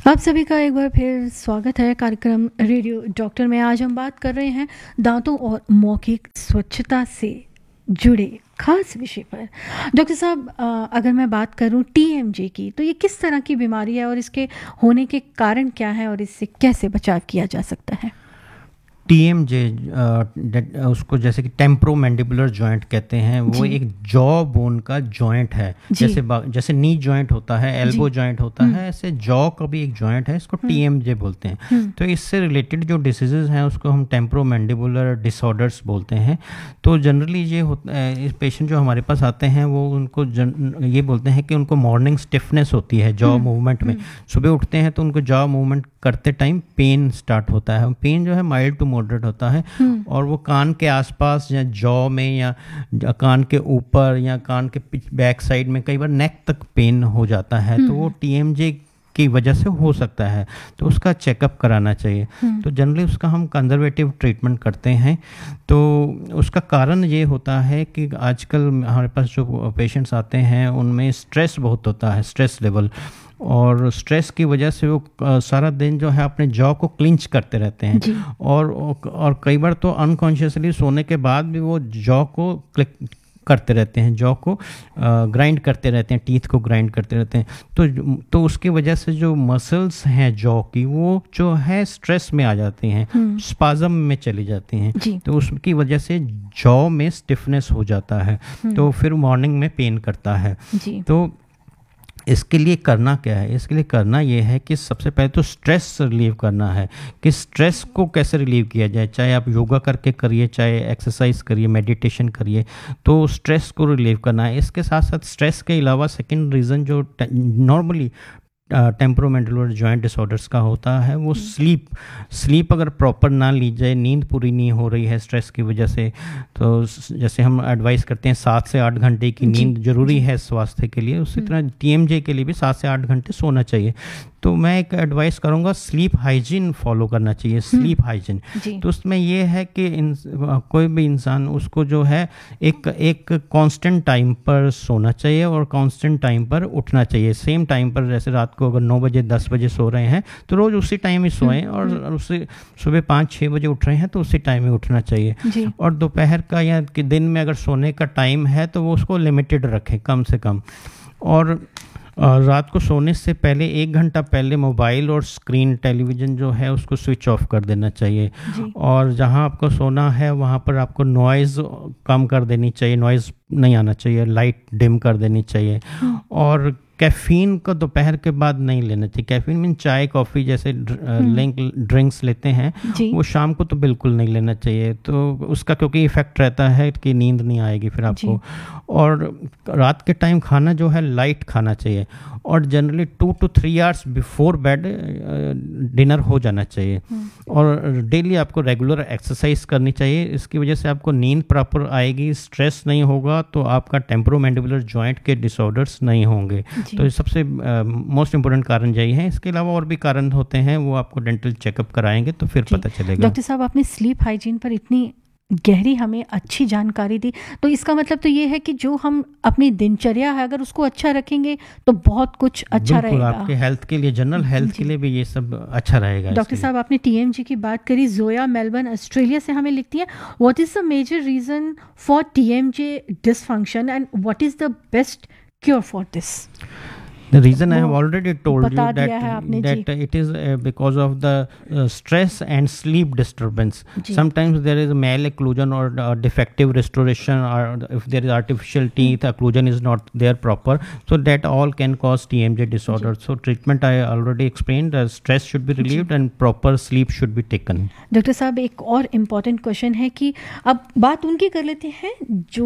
आप सभी का एक बार फिर स्वागत है कार्यक्रम रेडियो डॉक्टर में। आज हम बात कर रहे हैं दांतों और मौखिक स्वच्छता से जुड़े खास विषय पर। डॉक्टर साहब, अगर मैं बात करूं टीएमजे की, तो ये किस तरह की बीमारी है और इसके होने के कारण क्या है और इससे कैसे बचाव किया जा सकता है? टीएमजे उसको जैसे कि टेम्पोरोमैंडिबुलर जॉइंट कहते हैं। वो एक जॉ बोन का जॉइंट है। जैसे नी जॉइंट होता है, एल्बो जॉइंट होता है, ऐसे जॉ का भी एक जॉइंट है, इसको टीएमजे बोलते हैं। तो इससे रिलेटेड जो डिसीजेज हैं उसको हम टेम्पोरोमैंडिबुलर डिसऑर्डर्स बोलते हैं। तो जनरली ये होता है, इस पेशेंट जो हमारे पास आते हैं वो उनको ये बोलते हैं कि उनको मॉर्निंग स्टिफनेस होती है जॉ मूवमेंट में। सुबह उठते हैं तो उनको जॉ मूवमेंट करते टाइम पेन स्टार्ट होता है। पेन जो है माइल्ड टू मॉडरेट होता है और वो कान के आसपास या जॉ में या कान के ऊपर या कान के बैक साइड में, कई बार नेक तक पेन हो जाता है। तो वो टीएमजे की वजह से हो सकता है, तो उसका चेकअप कराना चाहिए। तो जनरली उसका हम कंजर्वेटिव ट्रीटमेंट करते हैं। तो उसका कारण ये होता है कि आजकल हमारे पास जो पेशेंट्स आते हैं उनमें स्ट्रेस बहुत होता है, स्ट्रेस लेवल, और स्ट्रेस की वजह से वो सारा दिन जो है अपने जॉ को क्लिंच करते रहते हैं और कई बार तो अनकॉन्शियसली सोने के बाद भी वो जॉ को करते रहते हैं, जॉ को ग्राइंड करते रहते हैं, टीथ को ग्राइंड करते रहते हैं। तो उसकी वजह से जो मसल्स हैं जॉ की, वो जो है स्ट्रेस में आ जाती हैं, स्पाज्म में चली जाती हैं। तो उसकी वजह से जॉ में स्टिफनेस हो जाता है, तो फिर मॉर्निंग में पेन करता है। तो इसके लिए करना क्या है? इसके लिए करना ये है कि सबसे पहले तो स्ट्रेस रिलीव करना है कि स्ट्रेस को कैसे रिलीव किया जाए। चाहे आप योगा करके करिए, चाहे एक्सरसाइज करिए, मेडिटेशन करिए, तो स्ट्रेस को रिलीव करना है। इसके साथ साथ स्ट्रेस के अलावा सेकंड रीज़न जो नॉर्मली टेम्पोरोमैंडिबुलर जॉइंट डिसऑर्डर्स का होता है, वो स्लीप अगर प्रॉपर ना ली जाए, नींद पूरी नहीं हो रही है स्ट्रेस की वजह से, तो जैसे हम एडवाइस करते हैं 7 से 8 घंटे की नींद जरूरी है स्वास्थ्य के लिए, उसी तरह टीएमजे के लिए भी 7 से 8 घंटे सोना चाहिए। तो मैं एक एडवाइस करूंगा, स्लीप हाइजीन फॉलो करना चाहिए। स्लीप हाइजीन तो उसमें ये है कि कोई भी इंसान उसको जो है एक कांस्टेंट टाइम पर सोना चाहिए और कांस्टेंट टाइम पर उठना चाहिए। सेम टाइम पर, जैसे रात को अगर 9 बजे 10 बजे सो रहे हैं तो रोज उसी टाइम ही सोएं, और उसी सुबह 5-6 बजे उठ रहे हैं तो उसी टाइम ही उठना चाहिए। और दोपहर का या दिन में अगर सोने का टाइम है तो वो उसको लिमिटेड रखें, कम से कम। और रात को सोने से पहले 1 घंटा पहले मोबाइल और स्क्रीन, टेलीविज़न जो है उसको स्विच ऑफ कर देना चाहिए। और जहां आपको सोना है वहां पर आपको नॉइज़ कम कर देनी चाहिए, नॉइज़ नहीं आना चाहिए, लाइट डिम कर देनी चाहिए। और कैफ़ीन को दोपहर के बाद नहीं लेना चाहिए। कैफ़ीन मीन चाय कॉफ़ी जैसे ड्रिंक्स लेते हैं, वो शाम को तो बिल्कुल नहीं लेना चाहिए। तो उसका क्योंकि इफ़ेक्ट रहता है कि नींद नहीं आएगी फिर आपको। और रात के टाइम खाना जो है लाइट खाना चाहिए, और generally 2 to 3 hours before bed dinner हो जाना चाहिए। और डेली आपको रेगुलर एक्सरसाइज करनी चाहिए। इसकी वजह से आपको नींद प्रॉपर आएगी, स्ट्रेस नहीं होगा, तो आपका टेम्पोरोमैंडिबुलर जॉइंट के डिसऑर्डर्स नहीं होंगे। तो सबसे मोस्ट इम्पोर्टेंट कारण यही है। इसके अलावा और भी कारण होते हैं, वो आपको डेंटल चेकअप कराएंगे तो फिर पता चलेगा। डॉक्टर साहब, आपने स्लीप हाइजीन पर इतनी गहरी हमें अच्छी जानकारी दी, तो इसका मतलब तो ये है कि जो हम अपनी दिनचर्या है अगर उसको अच्छा रखेंगे तो बहुत कुछ अच्छा रहेगा आपके हेल्थ के लिए, जनरल हेल्थ के लिए भी ये सब अच्छा रहेगा। डॉक्टर साहब, आपने टीएमजे की बात करी। जोया मेलबर्न ऑस्ट्रेलिया से हमें लिखती है, what is the major reason for TMJ dysfunction and what is the best cure for this? The reason I have already told you that it is because of the stress and sleep disturbance. Sometimes there is malocclusion or defective restoration, or if there is artificial teeth, occlusion is not there proper. So that all can cause TMJ disorder. So treatment I already explained. Stress should be relieved and proper sleep should be taken. Doctor साहब, एक और important question है कि अब बात उनकी कर लेते हैं जो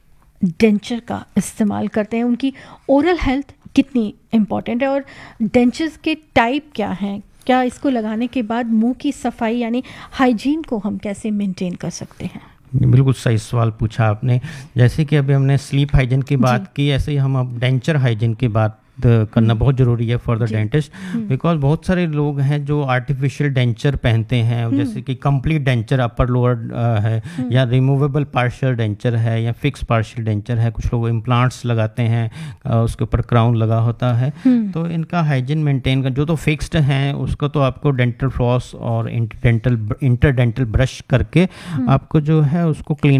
डेंचर का इस्तेमाल करते हैं, उनकी ओरल हेल्थ कितनी इम्पॉर्टेंट है और डेंचर्स के टाइप क्या हैं? क्या इसको लगाने के बाद मुंह की सफाई यानी हाइजीन को हम कैसे मेंटेन कर सकते हैं? बिल्कुल सही सवाल पूछा आपने। जैसे कि अभी हमने स्लीप हाइजीन की बात की, ऐसे ही हम अब डेंचर हाइजीन की बात करना बहुत ज़रूरी है फॉर द डेंटिस्ट, बिकॉज बहुत सारे लोग हैं जो आर्टिफिशियल डेंचर पहनते हैं, जैसे कि कंप्लीट डेंचर अपर लोअर है, या रिमूवेबल पार्शियल डेंचर है, या फिक्स पार्शियल डेंचर है, कुछ लोग इम्प्लांट्स लगाते हैं, उसके ऊपर क्राउन लगा होता है। तो इनका हाइजीन मेंटेन कर, जो तो फिक्स्ड हैं उसको तो आपको डेंटल फ्लॉस और इंटरडेंटल ब्रश करके आपको जो है उसको क्लीन